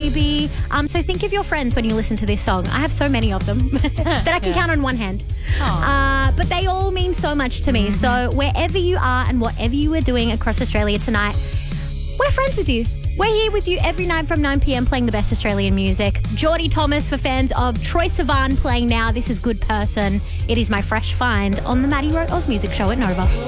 baby. So think of your friends when you listen to this song. I have so many of them that I can count on one hand. But they all mean so much to me. So wherever you are and whatever you are doing across Australia tonight, we're friends with you. We're here with you every night from 9 p.m. playing the best Australian music. Geordie Thomas for fans of Troye Sivan playing now. This is Good Person. It is my fresh find on the Maddie Wrote Oz Music Show at Nova.